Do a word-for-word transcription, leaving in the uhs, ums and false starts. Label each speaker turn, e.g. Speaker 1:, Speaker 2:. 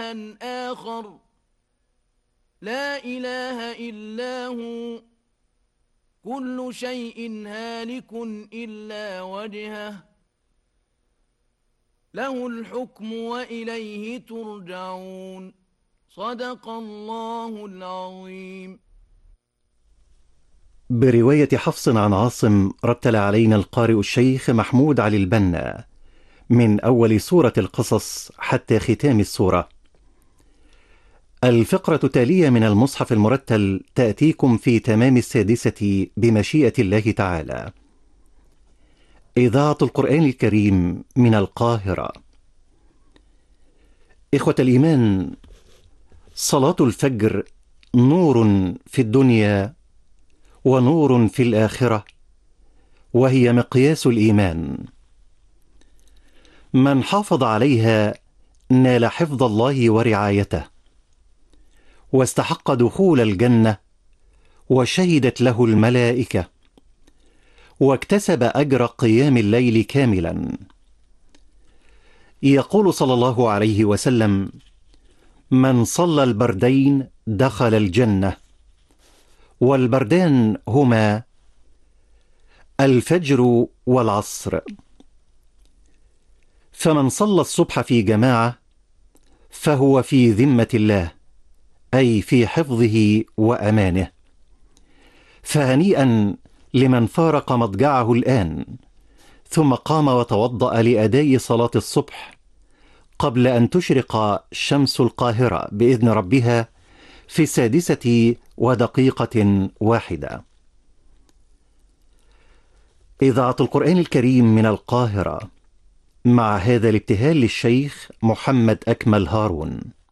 Speaker 1: إلها آخر لا إله إلا هو كل شيء هالك إلا وجهه له الحكم وإليه ترجعون. صدق الله العظيم.
Speaker 2: برواية حفص عن عاصم، رتل علينا القارئ الشيخ محمود علي البنا من أول سورة القصص حتى ختام السورة. الفقرة التالية من المصحف المرتل تأتيكم في تمام السادسة بمشيئة الله تعالى. إذاعة القرآن الكريم من القاهرة. إخوة الإيمان، صلاة الفجر نور في الدنيا ونور في الآخرة، وهي مقياس الإيمان. من حافظ عليها نال حفظ الله ورعايته، واستحق دخول الجنة، وشهدت له الملائكة، واكتسب أجر قيام الليل كاملا. يقول صلى الله عليه وسلم: من صلى البردين دخل الجنة، والبردان هما الفجر والعصر. فمن صلى الصبح في جماعة فهو في ذمة الله، أي في حفظه وأمانه. فهنيئا لمن فارق مضجعه الآن ثم قام وتوضأ لأداء صلاة الصبح قبل أن تشرق شمس القاهرة بإذن ربها في السادسة ودقيقة واحدة. إذاعة القرآن الكريم من القاهرة، مع هذا الابتهال للشيخ محمد أكمل هارون.